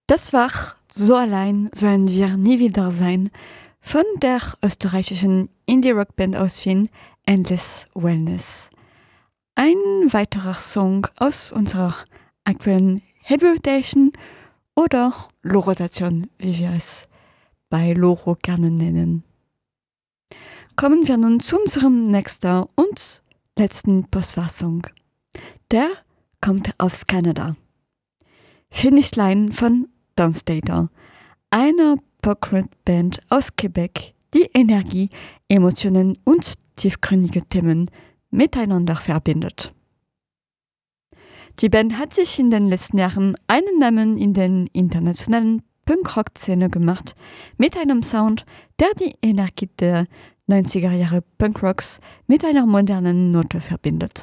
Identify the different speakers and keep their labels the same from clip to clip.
Speaker 1: Das war So allein sollen wir nie wieder sein von der österreichischen Indie-Rock-Band aus Wien Endless Wellness. Ein weiterer Song aus unserer aktuellen Heavy Rotation oder Low-Rotation, wie wir es bei Loro gerne nennen. Kommen wir nun zu unserem nächsten und letzten Postwar-Song. Der kommt aus Kanada. Finish Line von Downstater, einer Pop-Band aus Quebec, die Energie, Emotionen und tiefgründige Themen miteinander verbindet. Die Band hat sich in den letzten Jahren einen Namen in der internationalen Punkrock-Szene gemacht, mit einem Sound, der die Energie der 90er Jahre Punkrocks mit einer modernen Note verbindet.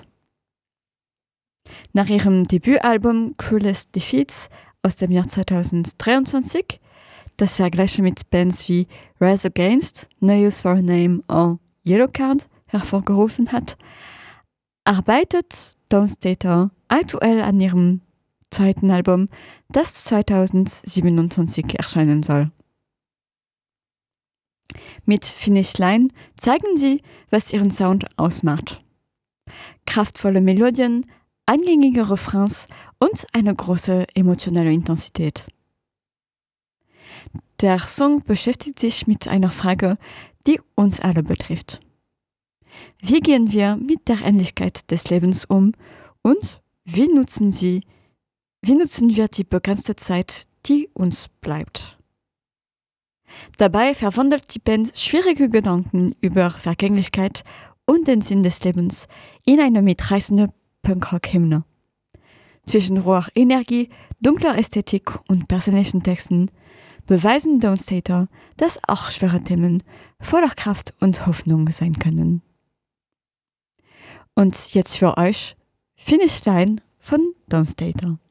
Speaker 1: Nach ihrem Debütalbum Cruelest Defeats aus dem Jahr 2023, das Vergleiche mit Bands wie Rise Against, No Use for a Name oder Yellowcard hervorgerufen hat, arbeitet Downstater aktuell an ihrem zweiten Album, das 2027 erscheinen soll. Mit Finish Line zeigen sie, was ihren Sound ausmacht. Kraftvolle Melodien, eingängige Refrains und eine große emotionale Intensität. Der Song beschäftigt sich mit einer Frage, die uns alle betrifft. Wie gehen wir mit der Endlichkeit des Lebens um und wie nutzen wir die begrenzte Zeit, die uns bleibt? Dabei verwandelt die Band schwierige Gedanken über Vergänglichkeit und den Sinn des Lebens in eine mitreißende Punkrock-Hymne. Zwischen roher Energie, dunkler Ästhetik und persönlichen Texten beweisen Downstater, dass auch schwere Themen voller Kraft und Hoffnung sein können. Und jetzt für euch Finish Line von Downstater.